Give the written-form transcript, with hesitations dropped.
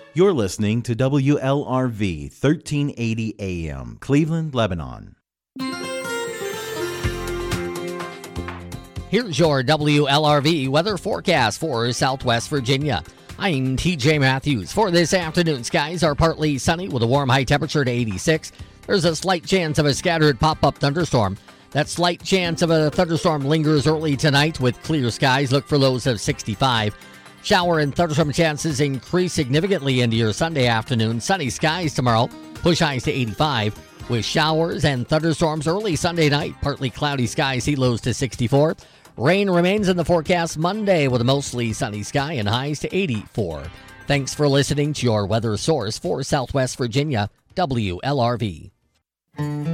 You're listening to WLRV 1380 AM, Cleveland, Lebanon. Here's your WLRV weather forecast for Southwest Virginia. I'm TJ Matthews. For this afternoon, skies are partly sunny with a warm high temperature to 86. There's a slight chance of a scattered pop-up thunderstorm. That slight chance of a thunderstorm lingers early tonight with clear skies. Look for lows of 65. Shower and thunderstorm chances increase significantly into your Sunday afternoon. Sunny skies tomorrow. Push highs to 85. With showers and thunderstorms early Sunday night. Partly cloudy skies. See lows to 64. Rain remains in the forecast Monday with a mostly sunny sky and highs to 84. Thanks for listening to your weather source for Southwest Virginia, WLRV.